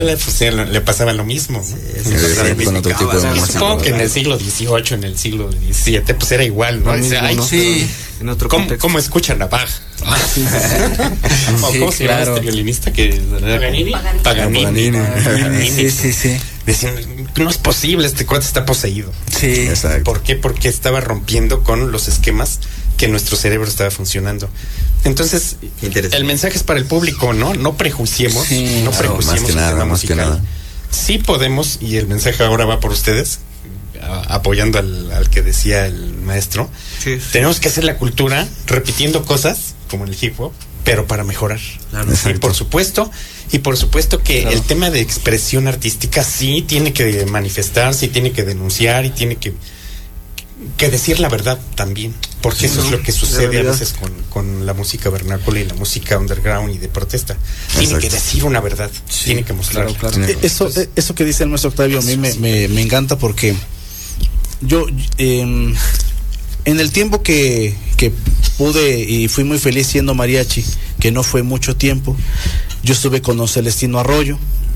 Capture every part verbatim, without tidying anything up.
Le, pues, le, le pasaba lo mismo, ¿no? Sí, sí, sí, con otro tipo de música. Supongo que en el siglo dieciocho, en el siglo diecisiete, pues era igual, ¿no? No, Dice, ay, no, sí. en otro ¿Cómo, contexto. ¿Cómo escuchan a Bach? Ah, sí, sí, ¿Cómo se claro. llama este violinista que Paganini? Paganini. Paganini. Paganini. Sí, sí, sí. Decían, no es posible, este cuate está poseído. Sí, exacto. ¿Por qué? Porque estaba rompiendo con los esquemas que nuestro cerebro estaba funcionando. Entonces, el mensaje es para el público, ¿no? No prejuiciemos, Sí, no claro, prejuiciemos más que el nada, tema más que musical. nada. Sí podemos, y el mensaje ahora va por ustedes, a, apoyando al, al que decía el maestro. Sí, sí. Tenemos que hacer la cultura repitiendo cosas, como el hip hop, pero para mejorar. Claro, Sí, por supuesto. Y por supuesto que Claro. el tema de expresión artística sí tiene que manifestar, sí tiene que denunciar y tiene que, que decir la verdad también. Porque Sí, eso ¿no? es lo que De sucede a realidad. veces con, con la música vernácula y la música underground y de protesta. Tiene Exacto. que decir una verdad, Sí, tiene que mostrar. claro, claro. Tiene- Eh, Eso, eh, eso que dice el maestro Octavio a mí me, me, me encanta porque yo eh, en el tiempo que, que pude y fui muy feliz siendo mariachi, que no fue mucho tiempo, yo estuve con don Celestino Arroyo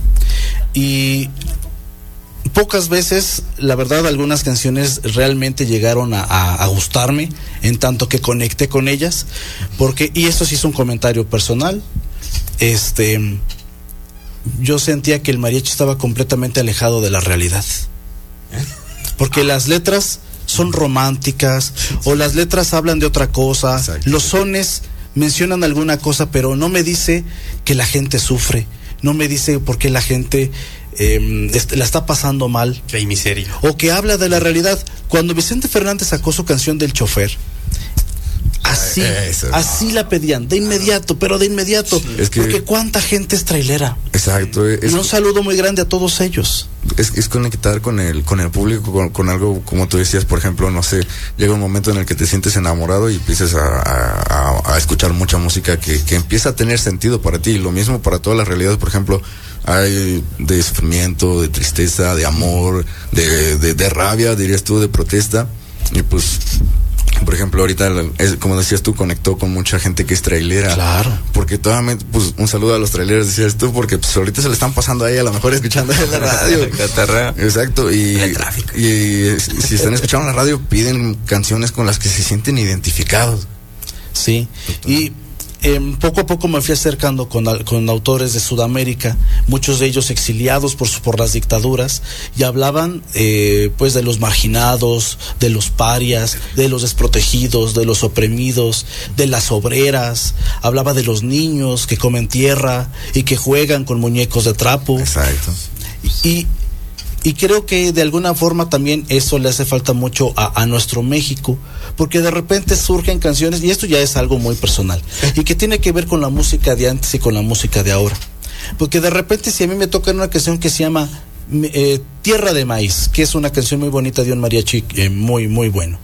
y pocas veces, la verdad, algunas canciones realmente llegaron a, a, a gustarme, en tanto que conecté con ellas, porque, y esto sí es un comentario personal, este, yo sentía que el mariachi estaba completamente alejado de la realidad, porque las letras son románticas, o las letras hablan de otra cosa, Exacto. los sones mencionan alguna cosa, pero no me dice que la gente sufre, no me dice por qué la gente eh, est- la está pasando mal, Que hay miseria. o que habla de la realidad. Cuando Vicente Fernández sacó su canción del chofer, así, Eso. así la pedían, de inmediato, pero de inmediato, Es que- porque cuánta gente es trailera. Exacto, es, Y un saludo muy grande a todos ellos. es, es conectar con el con el público, con, con algo, como tú decías, por ejemplo, no sé, llega un momento en el que te sientes enamorado y empiezas a, a, a- a escuchar mucha música que, que empieza a tener sentido para ti, y lo mismo para todas las realidades. Por ejemplo, hay de sufrimiento, de tristeza, de amor, de, de, de rabia, dirías tú, de protesta, y pues, por ejemplo, ahorita, es, como decías tú, conectó con mucha gente que es trailera. Claro. Porque totalmente, pues, un saludo a los traileros, decías tú, porque pues ahorita se le están pasando ahí a lo mejor escuchando en la radio. Catarra. Exacto, y, El tráfico. y, y si están escuchando la radio, piden canciones con las que se sienten identificados. Sí, y em, poco a poco me fui acercando con, al- con autores de Sudamérica, muchos de ellos exiliados por, su- por las dictaduras, y hablaban eh, pues de los marginados, de los parias, de los desprotegidos, de los oprimidos, de las obreras, hablaba de los niños que comen tierra y que juegan con muñecos de trapo. Exacto. Y, y creo que de alguna forma también eso le hace falta mucho a, a nuestro México, porque de repente surgen canciones, y esto ya es algo muy personal, y que tiene que ver con la música de antes y con la música de ahora. Porque de repente si a mí me toca una canción que se llama eh, Tierra de Maíz, que es una canción muy bonita de un mariachi eh, muy, muy bueno.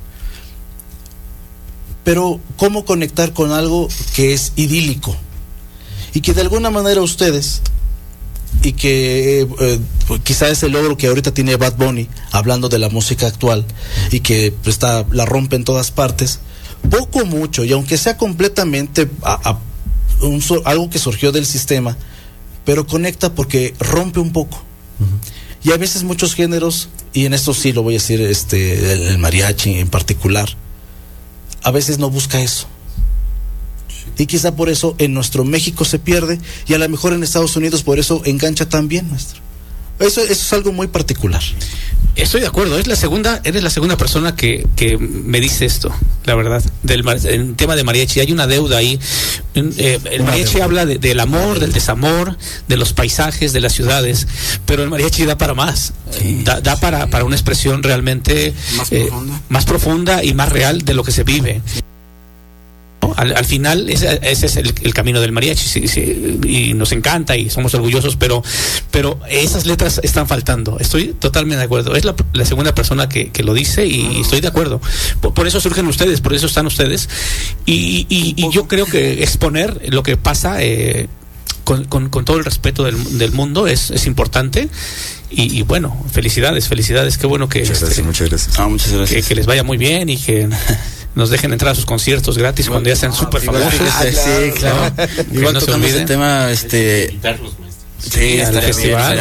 Pero ¿cómo conectar con algo que es idílico? Y que de alguna manera ustedes, y que eh, eh, quizá es el logro que ahorita tiene Bad Bunny hablando de la música actual, y que pues, está, la rompe en todas partes, poco o mucho, y aunque sea completamente a, a un, so- algo que surgió del sistema, pero conecta porque rompe un poco. Uh-huh. Y a veces muchos géneros, y en esto sí lo voy a decir, este el, el mariachi en particular, a veces no busca eso. Y quizá por eso en nuestro México se pierde, y a lo mejor en Estados Unidos por eso engancha tan bien, maestro. Eso, eso es algo muy particular. Estoy de acuerdo, es la segunda, eres la segunda persona que, que me dice esto, la verdad, del mar- en tema de mariachi. Hay una deuda ahí. Eh, el mariachi habla de, del amor, del desamor, de los paisajes, de las ciudades, pero el mariachi da para más, Sí. da, da para, para una expresión realmente Más eh, profunda. más profunda y más real de lo que se vive. ¿No? Al, al final ese, ese es el, el camino del mariachi, sí, sí, y nos encanta y somos orgullosos, pero pero esas letras están faltando. Estoy totalmente de acuerdo. Es la, la segunda persona que, que lo dice, y uh-huh. estoy de acuerdo. Por, por eso surgen ustedes, por eso están ustedes, y, y, y yo creo que exponer lo que pasa eh, con, con, con todo el respeto del, del mundo es, es importante. Y, y bueno, felicidades, felicidades, qué bueno que, Muchas gracias, este, muchas gracias. Ah, muchas gracias. que, que les vaya muy bien y que nos dejen entrar a sus conciertos gratis cuando ya sean súper famosos. Ah, sí, claro. ¿No? Igual no se tocamos olviden. el tema, este, Sí, al festival.